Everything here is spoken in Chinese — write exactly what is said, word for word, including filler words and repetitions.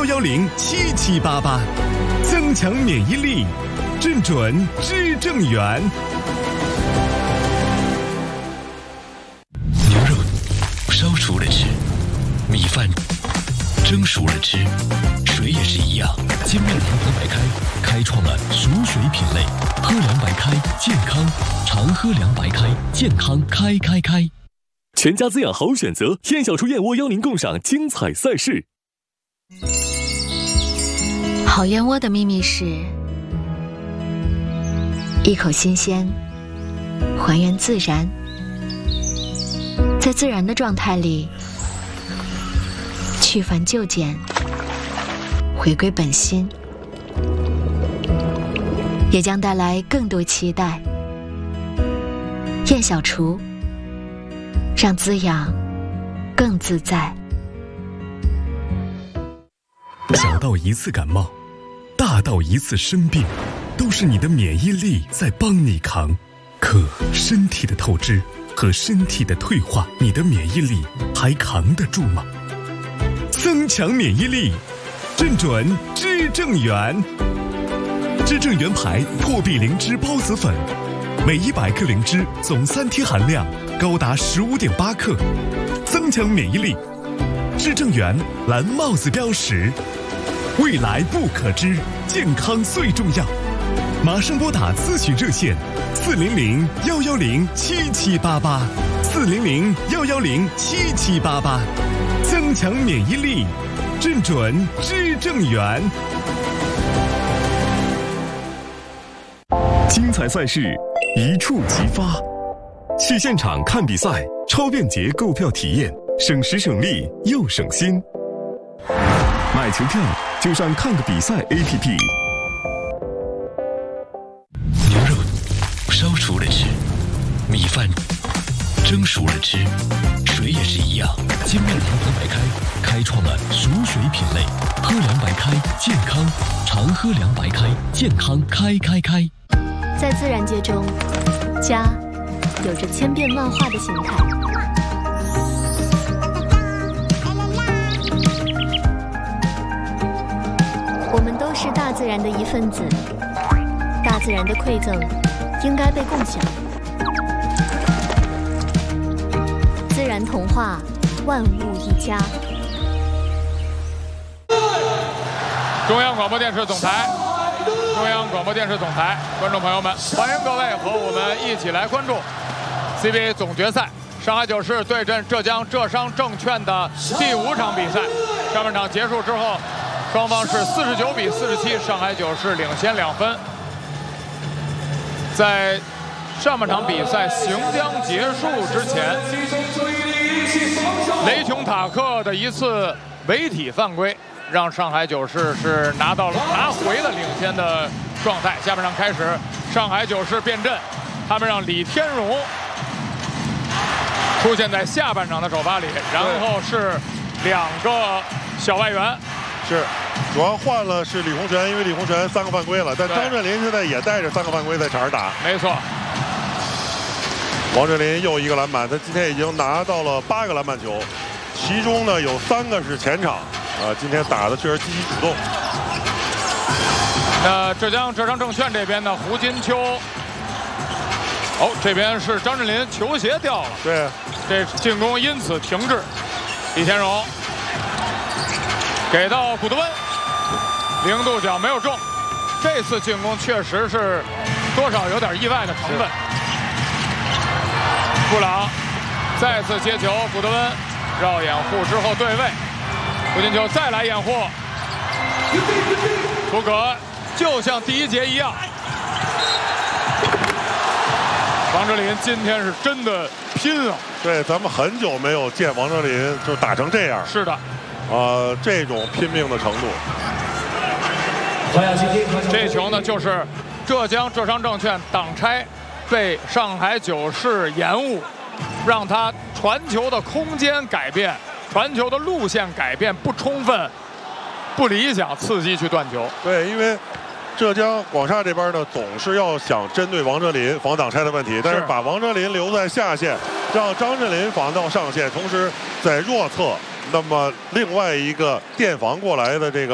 幺零七七八八，增强免疫力，正准知正源。 牛肉烧熟了吃，米饭蒸熟了吃，水也是一样。金麦郎白白开开创了熟水品类，喝凉白开健康，常喝凉白开健康开开开。 全家滋养好选择，燕小厨燕窝邀您共赏精彩赛事。 好燕窝的秘密是一口新鲜，还原自然，在自然的状态里去繁就简，回归本心，也将带来更多期待。燕小厨，让滋养更自在。 小到一次感冒，大到一次生病，都是你的免疫力在帮你扛。可身体的透支和身体的退化，你的免疫力还扛得住吗？增强免疫力，正准知正源。知正源牌破壁灵芝孢子粉，每一百克灵芝总三贴含量高达十五点八克，增强免疫力。知正源蓝帽子标识，未来不可知，健康最重要。马上拨打咨询热线四零零幺幺零七七八八，四零零幺幺零七七八八，增强免疫力，正准知正源。 精彩赛事一触即发，去现场看比赛，超便捷购票体验，省时省力又省心。买球票就上看个比赛 A P P。 牛肉烧熟了吃，米饭蒸熟了吃，水也是一样。金麦郎白白开开创了熟水品类，喝凉白开健康，常喝凉白开健康开开开。 在自然界中，家有着千变万化的形态。我们都是大自然的一份子，大自然的馈赠应该被共享。自然童话，万物一家。 中央广播电视总台。中央广播电视总台，观众朋友们，欢迎各位和我们一起来关注 C B A 总决赛，上海九市对阵浙江浙商证券的第五场比赛。上半场结束之后，双方是四十九比四十七，上海九市领先两分。在上半场比赛行将结束之前，雷琼塔克的一次违体犯规，让上海九市是拿到了拿回了领先的状态。下半场开始，上海九市变阵，他们让李天荣出现在下半场的首发里，然后是两个小外援， 是主要换了是李洪泉，因为李洪泉三个犯规了，但张镇麟现在也带着三个犯规在场上打。 没错， 王镇麟又一个篮板，他今天已经拿到了八个篮板球，其中呢有三个是前场。啊，今天打的确实积极主动。 那浙江浙商证券这边呢，胡金秋，哦，这边是张镇麟球鞋掉了， 对， 这进攻因此停滞。李天荣给到古德温，零度角没有中，这次进攻确实是多少有点意外的成分。布朗再次接球，古德温绕掩护之后对位。胡金秋再来掩护，图格就像第一节一样。王哲林今天是真的拼了， 对，咱们很久没有见王哲林就打成这样。 是的， 呃，这种拼命的程度。 这球呢，就是浙江浙商证券挡拆被上海九市延误，让他传球的空间改变。传球的路线改变不充分、不理想，伺机去断球。 对，因为浙江广厦这边呢，总是要想针对王哲林防挡拆的问题，但是把王哲林留在下线，让张镇麟防到上线，同时在弱侧，那么另外一个垫防过来的这个。